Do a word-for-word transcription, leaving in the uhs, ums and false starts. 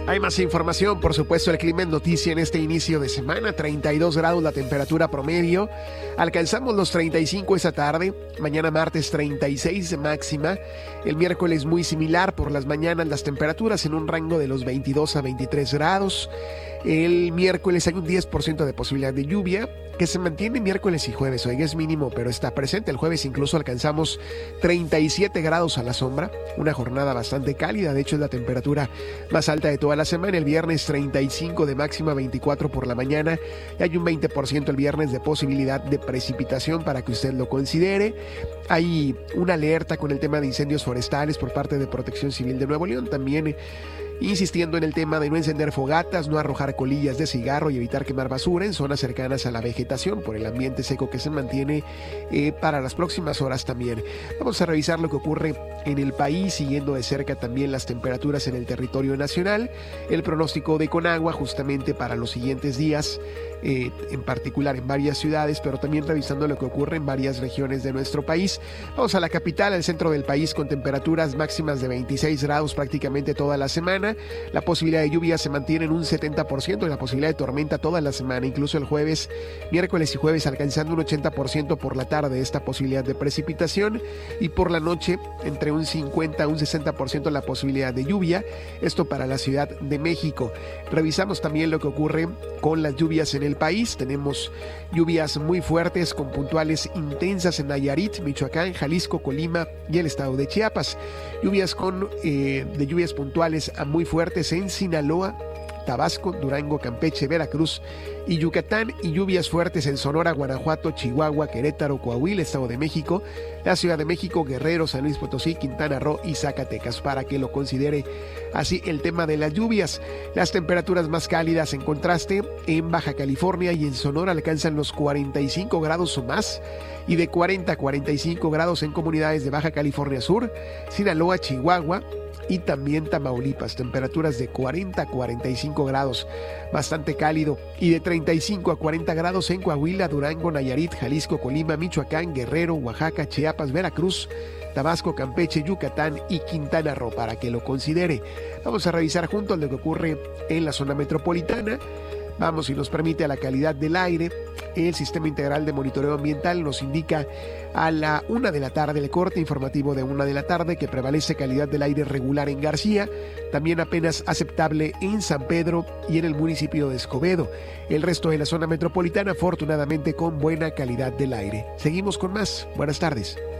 Hay más información, por supuesto, el clima en noticia en este inicio de semana. treinta y dos grados la temperatura promedio. Alcanzamos los treinta y cinco esa tarde. Mañana martes treinta y seis de máxima. El miércoles muy similar por las mañanas, las temperaturas en un rango de los veintidós a veintitrés grados. El miércoles hay un diez por ciento de posibilidad de lluvia, que se mantiene miércoles y jueves. Hoy es mínimo, pero está presente. El jueves incluso alcanzamos treinta y siete grados a la sombra. Una jornada bastante cálida. De hecho, es la temperatura más alta de toda la semana. El viernes treinta y cinco de máxima, veinticuatro por la mañana. Y hay un veinte por ciento el viernes de posibilidad de precipitación para que usted lo considere. Hay una alerta con el tema de incendios forestales por parte de Protección Civil de Nuevo León. También insistiendo en el tema de no encender fogatas, no arrojar colillas de cigarro y evitar quemar basura en zonas cercanas a la vegetación por el ambiente seco que se mantiene eh, para las próximas horas también. Vamos a revisar lo que ocurre en el país, siguiendo de cerca también las temperaturas en el territorio nacional, el pronóstico de Conagua justamente para los siguientes días, eh, en particular en varias ciudades, pero también revisando lo que ocurre en varias regiones de nuestro país. Vamos a la capital, al centro del país, con temperaturas máximas de veintiséis grados prácticamente toda la semana. La posibilidad de lluvia se mantiene en un setenta por ciento y la posibilidad de tormenta toda la semana, incluso el jueves, miércoles y jueves alcanzando un ochenta por ciento por la tarde esta posibilidad de precipitación, y por la noche entre un cincuenta a un sesenta por ciento la posibilidad de lluvia, esto para la Ciudad de México. Revisamos también lo que ocurre con las lluvias en el país. Tenemos lluvias muy fuertes con puntuales intensas en Nayarit, Michoacán, Jalisco, Colima y el estado de Chiapas. Lluvias con eh, de lluvias puntuales a muy fuertes en Sinaloa, Tabasco, Durango, Campeche, Veracruz y Yucatán, y lluvias fuertes en Sonora, Guanajuato, Chihuahua, Querétaro, Coahuila, Estado de México, la Ciudad de México, Guerrero, San Luis Potosí, Quintana Roo y Zacatecas, para que lo considere así el tema de las lluvias. Las temperaturas más cálidas en contraste en Baja California y en Sonora alcanzan los cuarenta y cinco grados o más, y de cuarenta a cuarenta y cinco grados en comunidades de Baja California Sur, Sinaloa, Chihuahua y también Tamaulipas. Temperaturas de cuarenta a cuarenta y cinco grados, bastante cálido, y de treinta y cinco a cuarenta grados en Coahuila, Durango, Nayarit, Jalisco, Colima, Michoacán, Guerrero, Oaxaca, Chiapas, Veracruz, Tabasco, Campeche, Yucatán y Quintana Roo, para que lo considere. Vamos a revisar juntos lo que ocurre en la zona metropolitana. Vamos, si nos permite, a la calidad del aire. El Sistema Integral de Monitoreo Ambiental nos indica a la una de la tarde, el corte informativo de una de la tarde, que prevalece calidad del aire regular en García, también apenas aceptable en San Pedro y en el municipio de Escobedo. El resto de la zona metropolitana, afortunadamente, con buena calidad del aire. Seguimos con más. Buenas tardes.